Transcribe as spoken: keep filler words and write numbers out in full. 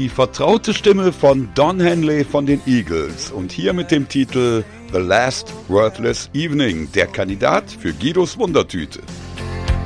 die vertraute Stimme von Don Henley von den Eagles und hier mit dem Titel The Last Worthless Evening, der Kandidat für Guidos Wundertüte.